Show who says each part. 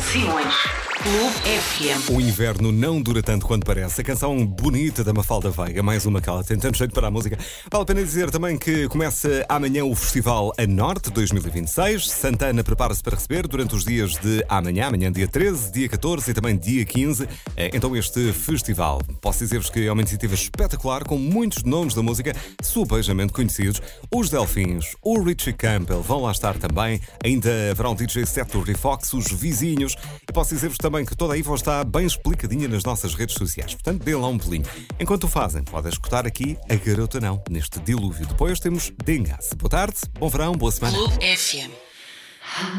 Speaker 1: Simões. Clube FM.
Speaker 2: O inverno não dura tanto quanto parece. A canção bonita da Mafalda Veiga, mais uma que ela tem tanto jeito para a música. Vale a pena dizer também que começa amanhã o Festival A Norte 2026. Santana prepara-se para receber durante os dias de amanhã dia 13, dia 14 e também dia 15. Então este festival, posso dizer-vos que é uma iniciativa espetacular, com muitos nomes da música subejamente conhecidos. Os Delfins, o Richie Campbell vão lá estar também. Ainda haverá um DJ set do Rifox, os Vizinhos. E posso dizer-vos também que toda a info está bem explicadinha nas nossas redes sociais. Portanto, dê lá um pulinho. Enquanto o fazem, podem escutar aqui A Garota Não, neste dilúvio. Depois temos Dengas. Boa tarde, bom verão, boa semana.
Speaker 1: Clube FM.